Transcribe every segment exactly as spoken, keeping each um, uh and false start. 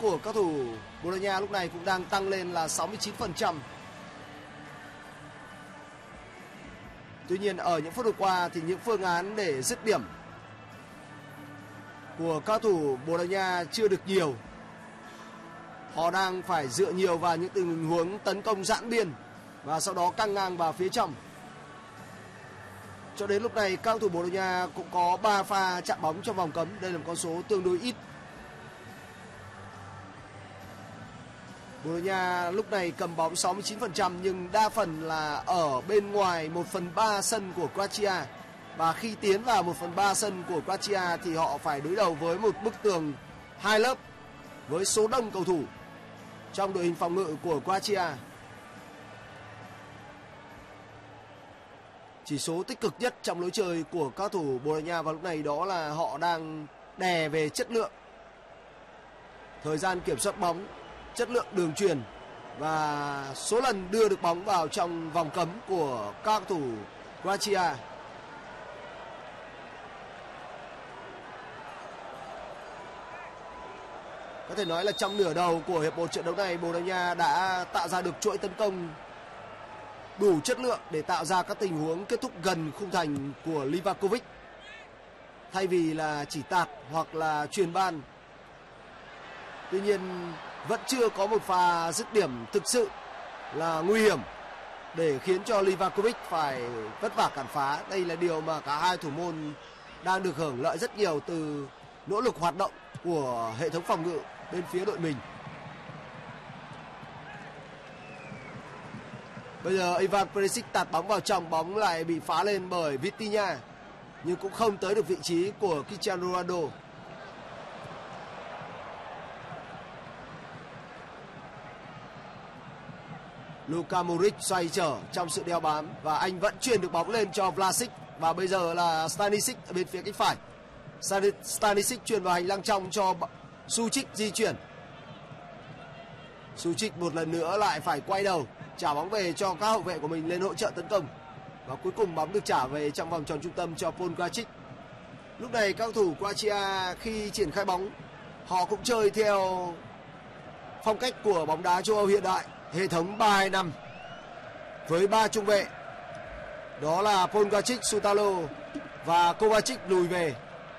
của các thủ Bồ Đào Nha lúc này cũng đang tăng lên là sáu mươi chín phần trăm. Tuy nhiên ở những phút vừa qua thì những phương án để dứt điểm của các thủ Bồ Đào Nha chưa được nhiều. Họ đang phải dựa nhiều vào những tình huống tấn công giãn biên và sau đó căng ngang vào phía trong. Cho đến lúc này các thủ Bồ Đào Nha cũng có ba pha chạm bóng trong vòng cấm. Đây là một con số tương đối ít. Bồ Đào Nha lúc này cầm bóng sáu mươi chín phần trăm nhưng đa phần là ở bên ngoài một phần ba sân của Croatia. Và khi tiến vào một phần ba sân của Croatia thì họ phải đối đầu với một bức tường hai lớp với số đông cầu thủ trong đội hình phòng ngự của Croatia. Chỉ số tích cực nhất trong lối chơi của các thủ Bồ Đào Nha vào lúc này đó là họ đang đè về chất lượng, thời gian kiểm soát bóng, chất lượng đường chuyền và số lần đưa được bóng vào trong vòng cấm của các thủ Croatia. Có thể nói là trong nửa đầu của hiệp một trận đấu này, Bồ Đào Nha đã tạo ra được chuỗi tấn công đủ chất lượng để tạo ra các tình huống kết thúc gần khung thành của Livakovic. Thay vì là chỉ tạt hoặc là chuyền ban. Tuy nhiên vẫn chưa có một pha dứt điểm thực sự là nguy hiểm để khiến cho Livakovic phải vất vả cản phá. Đây là điều mà cả hai thủ môn đang được hưởng lợi rất nhiều từ nỗ lực hoạt động của hệ thống phòng ngự bên phía đội mình. Bây giờ Ivan Perisic tạt bóng vào trong, bóng lại bị phá lên bởi Vitinha nhưng cũng không tới được vị trí của Cristiano Ronaldo. Luka Modric xoay trở trong sự đeo bám và anh vẫn truyền được bóng lên cho Vlasic và bây giờ là Stanisic ở bên phía cánh phải. Stanisic truyền vào hành lang trong cho Suchik di chuyển. Suchik một lần nữa lại phải quay đầu trả bóng về cho các hậu vệ của mình lên hỗ trợ tấn công và cuối cùng bóng được trả về trong vòng tròn trung tâm cho Paul Gracic. Lúc này các cầu thủ Croatia khi triển khai bóng họ cũng chơi theo phong cách của bóng đá châu Âu hiện đại, hệ thống ba hai năm với ba trung vệ, đó là Paul Gracic, Sutalo và Kovacic lùi về.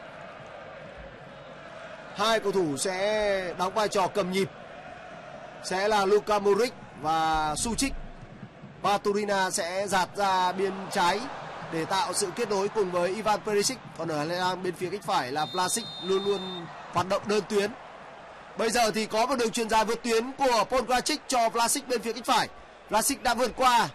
Hai cầu thủ sẽ đóng vai trò cầm nhịp sẽ là Luka Modric và Suchik. Baturina sẽ dạt ra biên trái để tạo sự kết nối cùng với Ivan Perisic. Còn ở hành bên phía cánh phải là Vlasic luôn luôn hoạt động đơn tuyến. Bây giờ thì có một đường chuyền dài vượt tuyến của Paul Gracic cho Vlasic bên phía cánh phải. Vlasic đã vượt qua.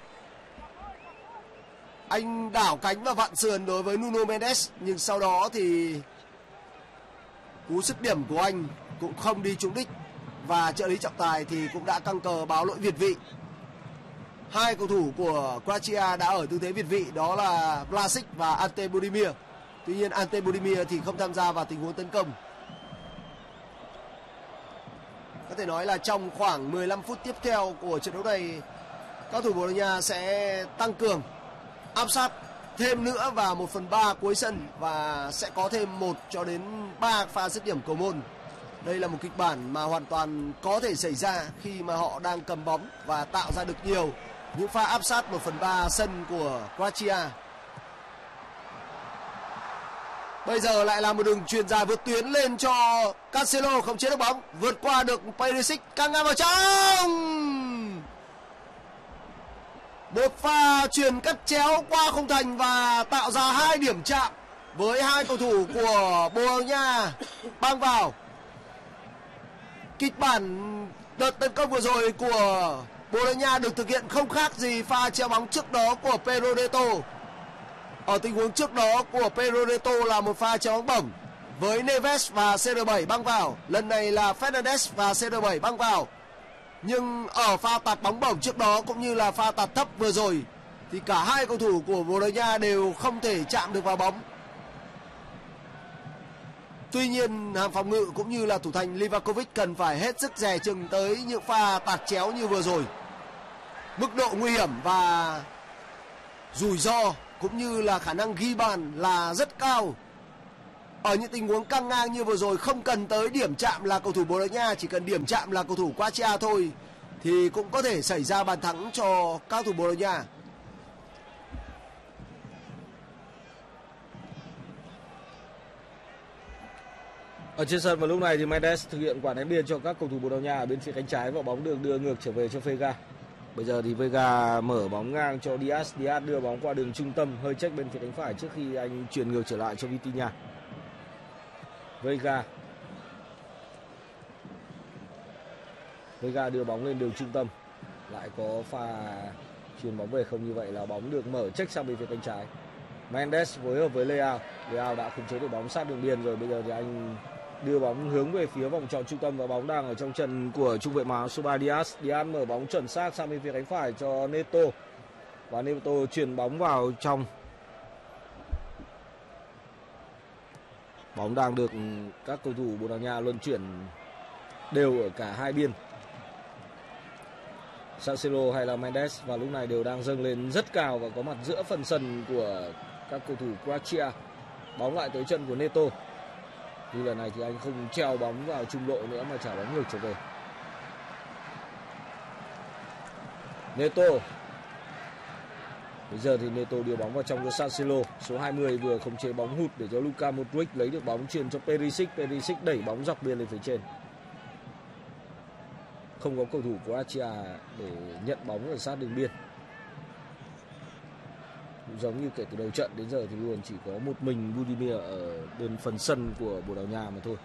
Anh đảo cánh và vặn sườn đối với Nuno Mendes nhưng sau đó thì cú dứt điểm của anh cũng không đi trúng đích và trợ lý trọng tài thì cũng đã căng cờ báo lỗi việt vị. Hai cầu thủ của Croatia đã ở tư thế việt vị, đó là Vlasic và Ante Budimir. Tuy nhiên Ante Budimir thì không tham gia vào tình huống tấn công. Có thể nói là trong khoảng mười lăm phút tiếp theo của trận đấu này, các thủ Bồ Đào Nha sẽ tăng cường áp sát thêm nữa vào một phần ba cuối sân và sẽ có thêm một cho đến ba pha dứt điểm cầu môn. Đây là một kịch bản mà hoàn toàn có thể xảy ra khi mà họ đang cầm bóng và tạo ra được nhiều những pha áp sát một phần ba sân của Croatia. Bây giờ lại là một đường chuyền dài vượt tuyến lên cho Cancelo, không chế được bóng, vượt qua được Perisic, căng ngang vào trong. Một pha chuyền cắt chéo qua khung thành và tạo ra hai điểm chạm với hai cầu thủ của Bồ Đào Nha băng vào. Kịch bản đợt tấn công vừa rồi của Bồ Đào Nha được thực hiện không khác gì pha chéo bóng trước đó của Pedro Neto. Ở tình huống trước đó của Pedro Neto là một pha chéo bóng bổng với Neves và C R bảy băng vào. Lần này là Fernandes và C R bảy băng vào. Nhưng ở pha tạt bóng bổng trước đó cũng như là pha tạt thấp vừa rồi thì cả hai cầu thủ của Bồ Đào Nha đều không thể chạm được vào bóng. Tuy nhiên hàng phòng ngự cũng như là thủ thành Livakovic cần phải hết sức dè chừng tới những pha tạt chéo như vừa rồi. Mức độ nguy hiểm và rủi ro cũng như là khả năng ghi bàn là rất cao. Ở những tình huống căng ngang như vừa rồi không cần tới điểm chạm là cầu thủ Bồ Đào Nha, chỉ cần điểm chạm là cầu thủ Croatia thôi thì cũng có thể xảy ra bàn thắng cho các thủ Bồ Đào Nha. Ở trên sân vào lúc này thì Mendes thực hiện quả ném biên cho các cầu thủ Bồ Đào Nha ở bên phía cánh trái và bóng được đưa ngược trở về cho Vega. Bây giờ thì Vega mở bóng ngang cho Diaz, Diaz đưa bóng qua đường trung tâm hơi check bên phía cánh phải trước khi anh chuyển ngược trở lại cho Vitinha. Vega Vega đưa bóng lên đường trung tâm, lại có pha chuyền bóng về không, như vậy là bóng được mở check sang bên phía cánh trái. Mendes phối hợp với Leao, Leao đã khống chế được bóng sát đường biên rồi. Bây giờ thì anh đưa bóng hướng về phía vòng tròn trung tâm và bóng đang ở trong chân của trung vệ áo số ba Diaz. Diaz mở bóng chuẩn xác sang bên phía cánh phải cho Neto và Neto chuyền bóng vào trong. Bóng đang được các cầu thủ Bồ Đào Nha luân chuyển đều ở cả hai biên. Cancelo hay là Mendes và lúc này đều đang dâng lên rất cao và có mặt giữa phần sân của các cầu thủ Croatia. Bóng lại tới chân của Neto. Như lần này thì anh không treo bóng vào trung lộ nữa mà trả bóng ngược trở về. Neto. Bây giờ thì Neto đưa bóng vào trong cho Cancelo. Số hai mươi vừa khống chế bóng hụt để cho Luka Modric lấy được bóng chuyền cho Perisic. Perisic đẩy bóng dọc biên lên phía trên. Không có cầu thủ Croatia để nhận bóng ở sát đường biên. Cũng giống như kể từ đầu trận đến giờ thì luôn chỉ có một mình Budimir ở bên phần sân của Bồ Đào Nha mà thôi.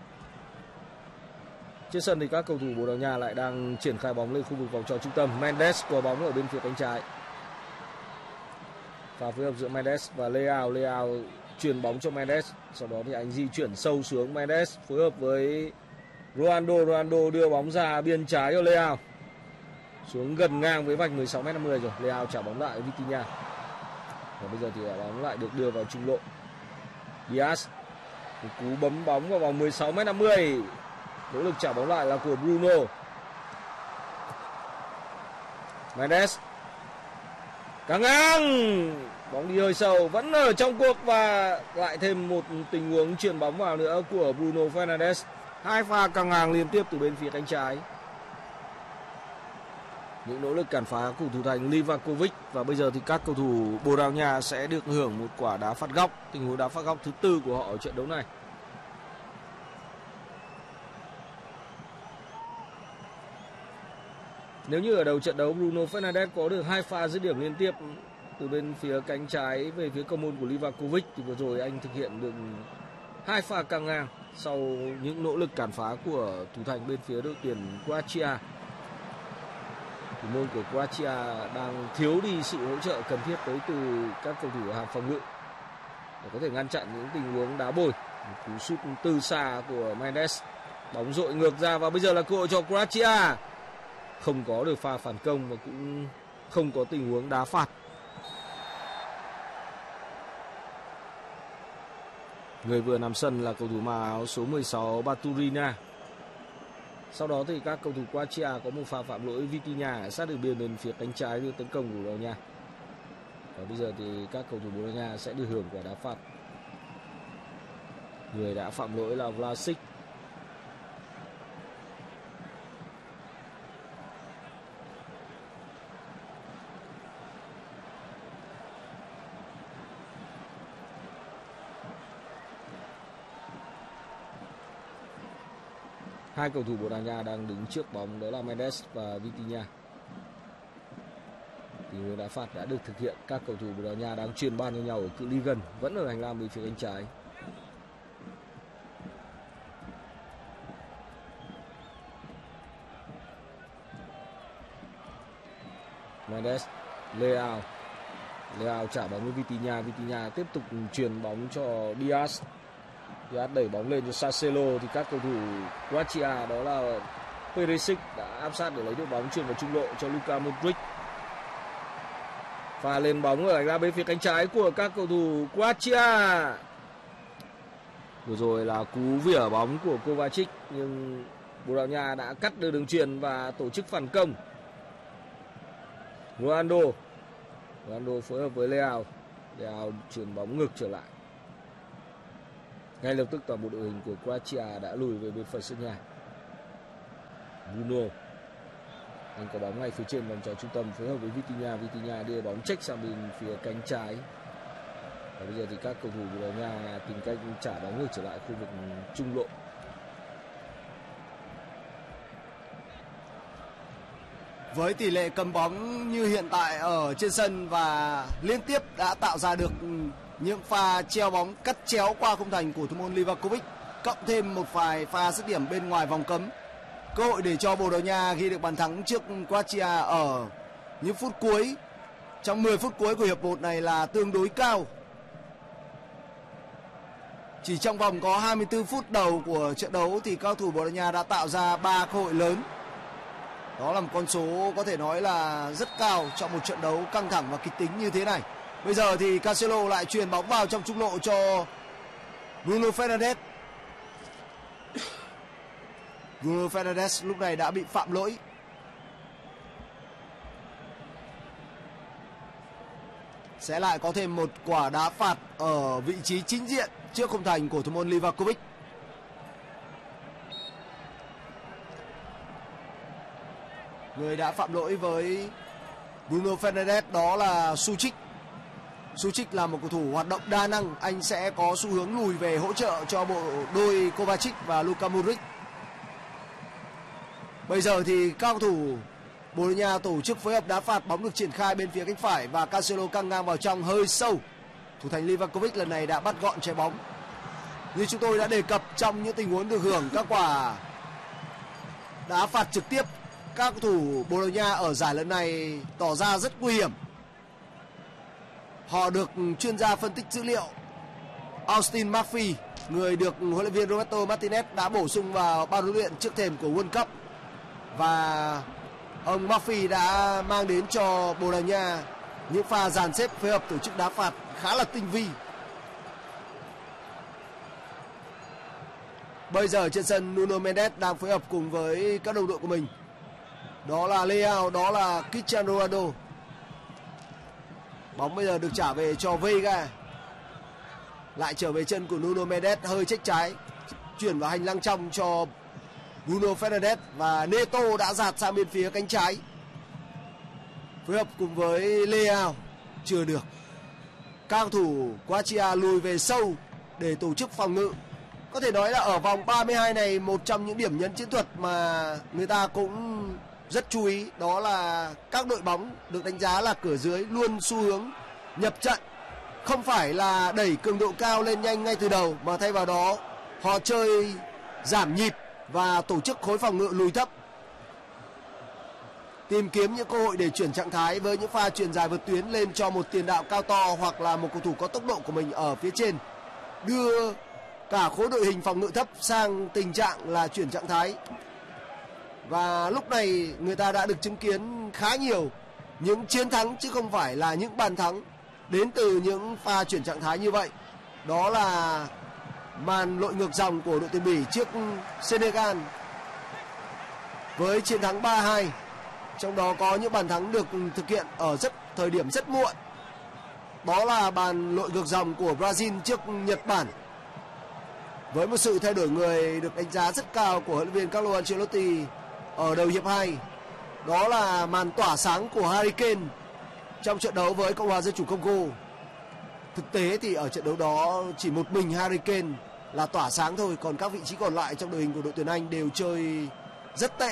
Trên sân thì các cầu thủ Bồ Đào Nha lại đang triển khai bóng lên khu vực vòng tròn trung tâm. Mendes có bóng ở bên phía cánh trái. Và phối hợp giữa Mendes và Leao. Leao chuyền bóng cho Mendes. Sau đó thì anh di chuyển sâu xuống. Mendes phối hợp với Ronaldo. Ronaldo đưa bóng ra biên trái cho Leao. Xuống gần ngang với vạch mười sáu mét năm mươi rồi. Leao trả bóng lại với Vitinha. Và bây giờ thì bóng lại được đưa vào trung lộ. Diaz. Một cú bấm bóng vào vòng mười sáu mét năm mươi. Nỗ lực trả bóng lại là của Bruno. Mendes. Căng ngang. Bóng đi hơi sâu. Vẫn ở trong cuộc và lại thêm một tình huống chuyền bóng vào nữa của Bruno Fernandes. Hai pha căng ngang liên tiếp từ bên phía cánh trái. Những nỗ lực cản phá của thủ thành Livakovic. Và bây giờ thì các cầu thủ Bồ Đào Nha sẽ được hưởng một quả đá phạt góc. Tình huống đá phạt góc thứ tư của họ ở trận đấu này. Nếu như ở đầu trận đấu Bruno Fernandes có được hai pha dứt điểm liên tiếp từ bên phía cánh trái về phía cầu môn của Livakovic, thì vừa rồi anh thực hiện được hai pha căng ngang sau những nỗ lực cản phá của thủ thành bên phía đội tuyển Croatia. Thủ môn của Croatia đang thiếu đi sự hỗ trợ cần thiết tới từ các cầu thủ hàng phòng ngự để có thể ngăn chặn những tình huống đá bồi. Một cú sút từ xa của Mendes, bóng dội ngược ra và bây giờ là cơ hội cho Croatia. Không có được pha phản công và cũng không có tình huống đá phạt. Người vừa nằm sân là cầu thủ mặc áo số mười sáu Baturina. Sau đó thì các cầu thủ Croatia có một pha phạm lỗi Vitinha sát đường biên bên phía cánh trái đưa tấn công của Bồ Đào Nha. Và bây giờ thì các cầu thủ Bồ Đào Nha sẽ được hưởng quả đá phạt. Người đã phạm lỗi là Vlasic. Hai cầu thủ Bồ Đào Nha đang đứng trước bóng, đó là Mendes và Vitinha. Tình huống đá phạt đã được thực hiện. Các cầu thủ Bồ Đào Nha đang chuyền ban cho nhau ở cự ly gần, vẫn ở hành lang bên phía cánh trái. Mendes, Leao. Leao trả bóng với Vitinha. Vitinha tiếp tục chuyền bóng cho Diaz. Diaz đẩy bóng lên cho Cancelo thì các cầu thủ Croatia đó là Perisic đã áp sát để lấy được bóng chuyền vào trung lộ cho Luka Modric. Pha lên bóng ở ra bên phía cánh trái của các cầu thủ Croatia. Vừa rồi là cú vỉa bóng của Kovacic nhưng Bồ Đào Nha đã cắt được đường chuyền và tổ chức phản công. Ronaldo. Ronaldo phối hợp với Leao. Leao chuyền bóng ngược trở lại. Ngay lập tức toàn bộ đội hình của Croatia đã lùi về bên phần sân nhà. Bruno, anh có bóng ngay phía trên vòng tròn trung tâm phối hợp với Vitinha. Vitinha đưa bóng check sang bên phía cánh trái. Và bây giờ thì các cầu thủ Bồ Đào Nha tìm cách trả bóng ngược trở lại khu vực trung lộ. Với tỷ lệ cầm bóng như hiện tại ở trên sân và liên tiếp đã tạo ra được những pha treo bóng cắt chéo qua khung thành của thủ môn Livakovic, cộng thêm một vài pha dứt điểm bên ngoài vòng cấm, cơ hội để cho Bồ Đào Nha ghi được bàn thắng trước Croatia ở những phút cuối, trong mười phút cuối của hiệp một này là tương đối cao. Chỉ trong vòng có hai mươi tư phút đầu của trận đấu thì cao thủ Bồ Đào Nha đã tạo ra ba cơ hội lớn. Đó là một con số có thể nói là rất cao trong một trận đấu căng thẳng và kịch tính như thế này. Bây giờ thì Cancelo lại chuyền bóng vào trong trung lộ cho Bruno Fernandes. Bruno Fernandes lúc này đã bị phạm lỗi. Sẽ lại có thêm một quả đá phạt ở vị trí chính diện trước khung thành của thủ môn Livakovic. Người đã phạm lỗi với Bruno Fernandes đó là Suchik. Suchik là một cầu thủ hoạt động đa năng. Anh sẽ có xu hướng lùi về hỗ trợ cho bộ đôi Kovacic và Luka Modric. Bây giờ thì các cầu thủ Bồ Đào Nha tổ chức phối hợp đá phạt, bóng được triển khai bên phía cánh phải và Cancelo căng ngang vào trong hơi sâu. Thủ thành Livakovic lần này đã bắt gọn trái bóng. Như chúng tôi đã đề cập, trong những tình huống được hưởng các quả đá phạt trực tiếp, các cầu thủ Bồ Đào Nha ở giải lần này tỏ ra rất nguy hiểm. Họ được chuyên gia phân tích dữ liệu Austin Murphy, người được huấn luyện viên Roberto Martinez đã bổ sung vào ban huấn luyện trước thềm của World Cup, và ông Murphy đã mang đến cho Bồ Đào Nha những pha dàn xếp phối hợp tổ chức đá phạt khá là tinh vi. Bây giờ trên sân Nuno Mendes đang phối hợp cùng với các đồng đội của mình. Đó là Leao, đó là Cristiano Ronaldo. Bóng bây giờ được trả về cho Vega. Lại trở về chân của Nuno Mendes, hơi chếch trái, chuyển vào hành lang trong cho Bruno Fernandes, và Neto đã dạt sang bên phía cánh trái. Phối hợp cùng với Leao chưa được. Các cầu thủ Croatia lùi về sâu để tổ chức phòng ngự. Có thể nói là ở vòng ba mươi hai này, một trong những điểm nhấn chiến thuật mà người ta cũng rất chú ý đó là các đội bóng được đánh giá là cửa dưới luôn xu hướng nhập trận, không phải là đẩy cường độ cao lên nhanh ngay từ đầu, mà thay vào đó họ chơi giảm nhịp và tổ chức khối phòng ngự lùi thấp, tìm kiếm những cơ hội để chuyển trạng thái với những pha chuyền dài vượt tuyến lên cho một tiền đạo cao to hoặc là một cầu thủ có tốc độ của mình ở phía trên, đưa cả khối đội hình phòng ngự thấp sang tình trạng là chuyển trạng thái. Và lúc này người ta đã được chứng kiến khá nhiều những chiến thắng chứ không phải là những bàn thắng đến từ những pha chuyển trạng thái như vậy. Đó là màn lội ngược dòng của đội tuyển Bỉ trước Senegal với chiến thắng ba hai. Trong đó có những bàn thắng được thực hiện ở rất thời điểm rất muộn. Đó là bàn lội ngược dòng của Brazil trước Nhật Bản, với một sự thay đổi người được đánh giá rất cao của huấn luyện viên Carlo Ancelotti ở đầu hiệp hai. Đó là màn tỏa sáng của Harry Kane trong trận đấu với Cộng hòa Dân chủ Congo. Thực tế thì ở trận đấu đó chỉ một mình Harry Kane là tỏa sáng thôi, còn các vị trí còn lại trong đội hình của đội tuyển Anh đều chơi rất tệ.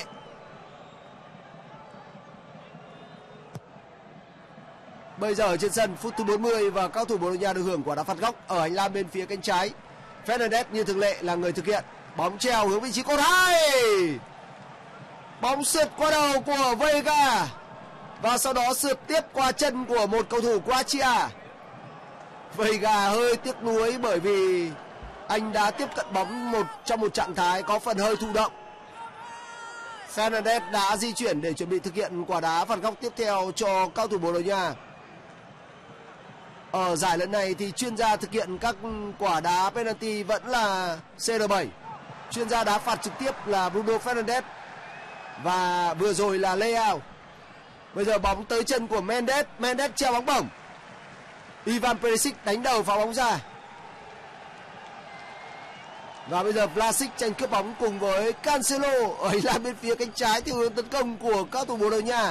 Bây giờ trên sân phút thứ bốn mươi và các thủ Bồ Đào Nha được hưởng quả đá phạt góc ở hành lang bên phía cánh trái. Fernandes như thường lệ là người thực hiện, bóng treo hướng vị trí cột hai, bóng sượt qua đầu của Vega và sau đó sượt tiếp qua chân của một cầu thủ Croatia. Vega hơi tiếc nuối bởi vì anh đã tiếp cận bóng một trong một trạng thái có phần hơi thụ động. Fernandes đã di chuyển để chuẩn bị thực hiện quả đá phạt góc tiếp theo cho cao thủ Bồ Đào Nha. Ở giải lần này thì chuyên gia thực hiện các quả đá penalty vẫn là C R bảy. Chuyên gia đá phạt trực tiếp là Bruno Fernandes và vừa rồi là Leao. Bây giờ bóng tới chân của Mendes, Mendes treo bóng bổng. Ivan Perisic đánh đầu phá bóng ra. Và bây giờ Vlasic tranh cướp bóng cùng với Cancelo ở hành lang bên phía cánh trái theo hướng tấn công của các thủ Bồ Đào Nha.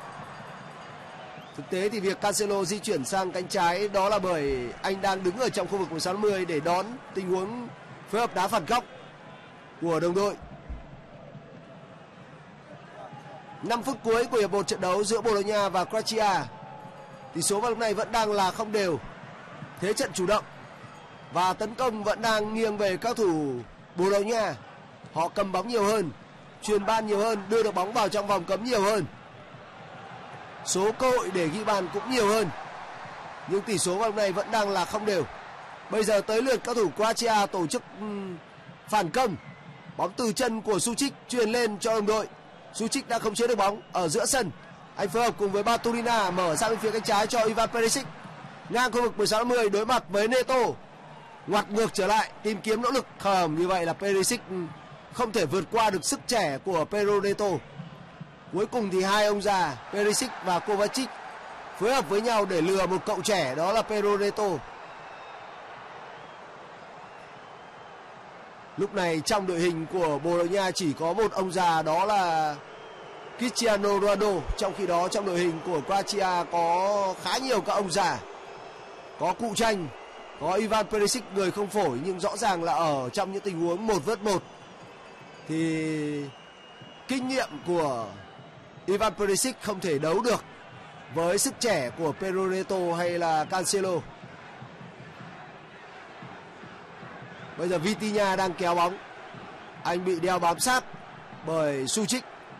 Thực tế thì việc Cancelo di chuyển sang cánh trái đó là bởi anh đang đứng ở trong khu vực mười sáu năm mươi để đón tình huống phối hợp đá phạt góc của đồng đội. năm phút cuối của hiệp một trận đấu giữa Bồ Đào Nha và Croatia. Tỷ số vào lúc này vẫn đang là không đều. Thế trận chủ động và tấn công vẫn đang nghiêng về các thủ Bồ Đào Nha. Họ cầm bóng nhiều hơn, chuyền ban nhiều hơn, đưa được bóng vào trong vòng cấm nhiều hơn. Số cơ hội để ghi bàn cũng nhiều hơn. Nhưng tỷ số vào lúc này vẫn đang là không đều. Bây giờ tới lượt các thủ Croatia tổ chức um, phản công. Bóng từ chân của Sučić chuyền lên cho đồng đội. Sučić đã không chế được bóng ở giữa sân. Anh phối hợp cùng với Baturina mở sang bên phía cánh trái cho Ivan Perisic. Ngang khu vực mười sáu năm mươi đối mặt với Neto. Ngoặt ngược trở lại tìm kiếm nỗ lực. Không, như vậy là Perisic không thể vượt qua được sức trẻ của Pedro Neto. Cuối cùng thì hai ông già Perisic và Kovacic phối hợp với nhau để lừa một cậu trẻ, đó là Pedro Neto. Lúc này trong đội hình của Bồ Đào Nha chỉ có một ông già, đó là Cristiano Ronaldo. Trong khi đó trong đội hình của Croatia có khá nhiều các ông già. Có cụ Tranh, có Ivan Perisic người không phổi, nhưng rõ ràng là ở trong những tình huống một vs một thì kinh nghiệm của Ivan Perisic không thể đấu được với sức trẻ của Pedro Neto hay là Cancelo. Bây giờ Vitinha đang kéo bóng. Anh bị đeo bám sát bởi Sučić.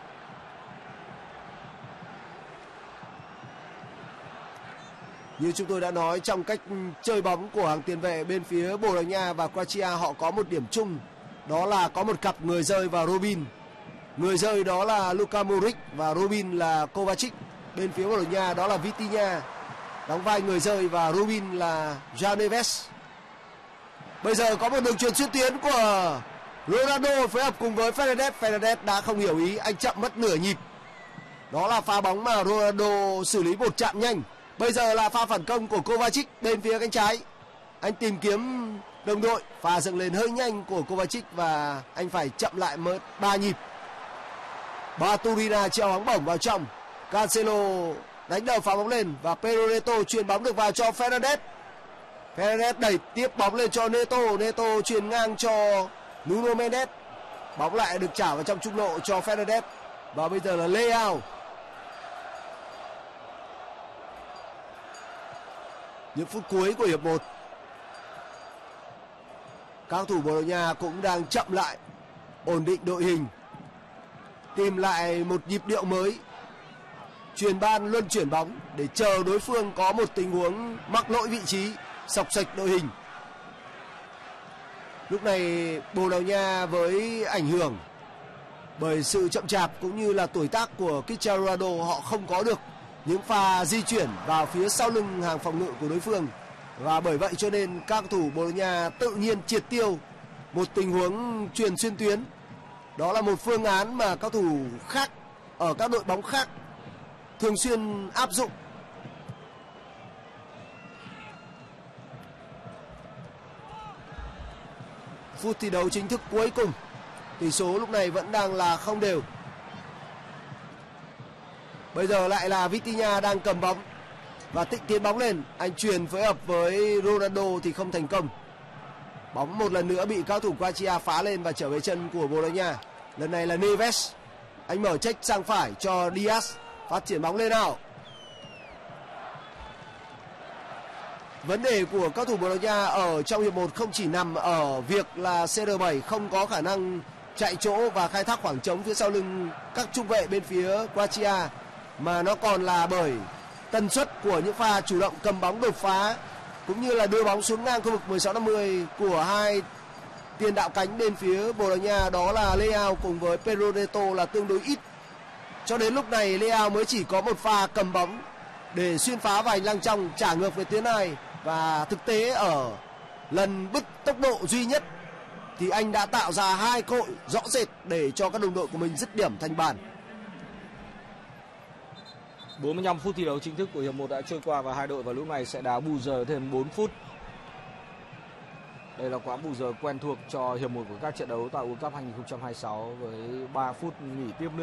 Như chúng tôi đã nói, trong cách chơi bóng của hàng tiền vệ bên phía Bồ Đào Nha và Croatia, họ có một điểm chung, đó là có một cặp người rơi và Robin. Người rơi đó là Luka Modric và Robin là Kovacic. Bên phía Bồ Đào Nha đó là Vitinha đóng vai người rơi và Robin là João Neves. Bây giờ có một đường chuyền xuyên tuyến của Ronaldo phối hợp cùng với Fernandes. Fernandes đã không hiểu ý, anh chậm mất nửa nhịp. Đó là pha bóng mà Ronaldo xử lý một chạm nhanh. Bây giờ là pha phản công của Kovacic bên phía cánh trái. Anh tìm kiếm đồng đội, pha dựng lên hơi nhanh của Kovacic và anh phải chậm lại mất ba nhịp. Baturina treo bóng bổng vào trong. Cancelo đánh đầu phá bóng lên và Pedro Neto chuyền bóng được vào cho Fernandes. Fernandes đẩy tiếp bóng lên cho Neto. Neto chuyền ngang cho Nuno Mendes. Bóng lại được trả vào trong trung lộ cho Fernandes. Và bây giờ là Leao. Những phút cuối của hiệp một, các thủ Bồ Đào Nha cũng đang chậm lại, ổn định đội hình, tìm lại một nhịp điệu mới, chuyền ban luân chuyển bóng để chờ đối phương có một tình huống mắc lỗi vị trí, sọc sạch đội hình. Lúc này Bồ Đào Nha với ảnh hưởng bởi sự chậm chạp cũng như là tuổi tác của Cristiano Ronaldo, họ không có được những pha di chuyển vào phía sau lưng hàng phòng ngự của đối phương. Và bởi vậy cho nên các thủ Bồ Đào Nha tự nhiên triệt tiêu một tình huống chuyền xuyên tuyến. Đó là một phương án mà các thủ khác ở các đội bóng khác thường xuyên áp dụng. Phút thi đấu chính thức cuối cùng, tỷ số lúc này vẫn đang là không đều. Bây giờ lại là Vitinha đang cầm bóng và tịnh tiến bóng lên. Anh truyền phối hợp với Ronaldo thì không thành công. Bóng một lần nữa bị các thủ Croatia phá lên và trở về chân của Bồ Đào Nha. Lần này là Neves. Anh mở check sang phải cho Diaz. Phát triển bóng lên nào. Vấn đề của các thủ Bồ Đào Nha ở trong hiệp một không chỉ nằm ở việc là xê rờ bảy không có khả năng chạy chỗ và khai thác khoảng trống phía sau lưng các trung vệ bên phía Croatia, mà nó còn là bởi tần suất của những pha chủ động cầm bóng đột phá cũng như là đưa bóng xuống ngang khu vực mười sáu năm mươi của hai tiền đạo cánh bên phía Bồ Đào Nha, đó là Leao cùng với Pedro Neto là tương đối ít. Cho đến lúc này Leao mới chỉ có một pha cầm bóng để xuyên phá vào hành lang trong, trả ngược về tuyến này, và thực tế ở lần bứt tốc độ duy nhất thì anh đã tạo ra hai cơ hội rõ rệt để cho các đồng đội của mình dứt điểm thành bàn. bốn mươi lăm phút thi đấu chính thức của hiệp một đã trôi qua và hai đội vào lúc này sẽ đá bù giờ thêm bốn phút. Đây là quãng bù giờ quen thuộc cho hiệp một của các trận đấu tại World Cup hai không hai sáu với ba phút nghỉ tiếp nữa.